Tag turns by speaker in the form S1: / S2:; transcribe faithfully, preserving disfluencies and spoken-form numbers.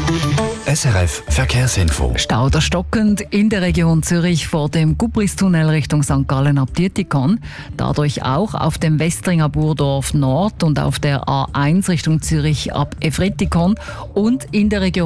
S1: S R F Verkehrsinfo.
S2: Stau oder stockend in der Region Zürich vor dem Gubristunnel Richtung Sankt Gallen ab Dietikon. Dadurch auch auf dem Westringer Burdorf Nord und auf der A eins Richtung Zürich ab Efretikon und in der Region